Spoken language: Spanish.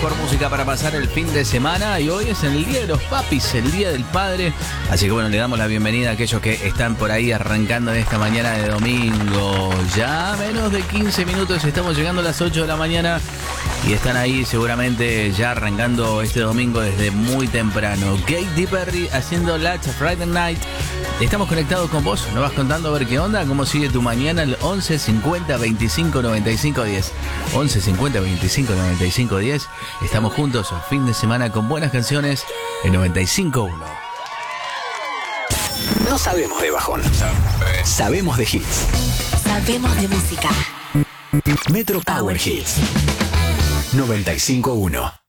mejor música para pasar el fin de semana. Y hoy es el Día de los Papis, el Día del Padre. Así que bueno, le damos la bienvenida a aquellos que están por ahí arrancando en esta mañana de domingo. Ya menos de 15 minutos, estamos llegando a las 8 de la mañana. Y están ahí seguramente ya arrancando este domingo desde muy temprano. Katy Perry haciendo Last Friday Night. Estamos conectados con vos, nos vas contando a ver qué onda, cómo sigue tu mañana, el 11 50 25 95 10. 11 50 25 95 10. Estamos juntos a fin de semana con buenas canciones en 95.1. No sabemos de bajón, sabemos de hits. Sabemos de música. Metro Power Hits 95.1.